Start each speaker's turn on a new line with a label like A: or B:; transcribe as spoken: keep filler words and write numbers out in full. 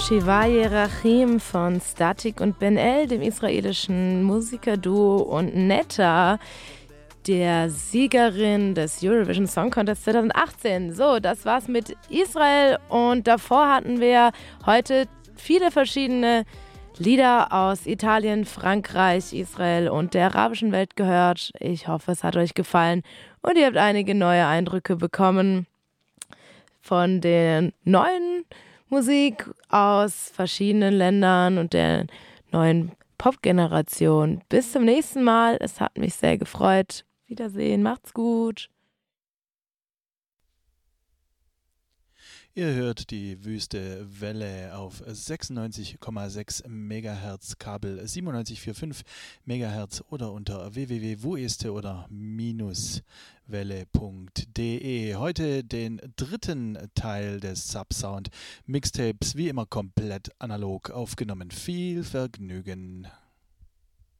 A: Shivaye Rachim von Statik und Ben El, dem israelischen Musikerduo, und Netta, der Siegerin des Eurovision Song Contest zwanzig achtzehn. So, das war's mit Israel, und davor hatten wir heute viele verschiedene Lieder aus Italien, Frankreich, Israel und der arabischen Welt gehört. Ich hoffe, es hat euch gefallen und ihr habt einige neue Eindrücke bekommen von der neuen Musik aus verschiedenen Ländern und der neuen Pop-Generation. Bis zum nächsten Mal. Es hat mich sehr gefreut. Wiedersehen. Macht's gut.
B: Ihr hört die Wüste Welle auf sechsundneunzig Komma sechs Megahertz, Kabel siebenundneunzig Komma fünfundvierzig Megahertz oder unter w w w punkt wueste oder minuswelle punkt de. Heute den dritten Teil des Subsound Mixtapes, wie immer komplett analog aufgenommen. Viel Vergnügen.